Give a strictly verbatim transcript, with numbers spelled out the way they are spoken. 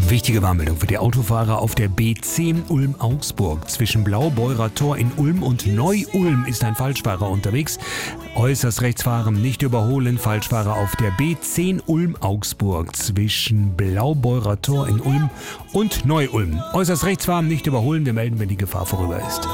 Wichtige Warnmeldung für die Autofahrer auf der B zehn Ulm-Augsburg. Zwischen Blaubeurer Tor in Ulm und Neu-Ulm ist ein Falschfahrer unterwegs. Äußerst rechts fahren, nicht überholen. Falschfahrer auf der B zehn Ulm-Augsburg. Zwischen Blaubeurer Tor in Ulm und Neu-Ulm. Äußerst rechts fahren, nicht überholen. Wir melden, wenn die Gefahr vorüber ist.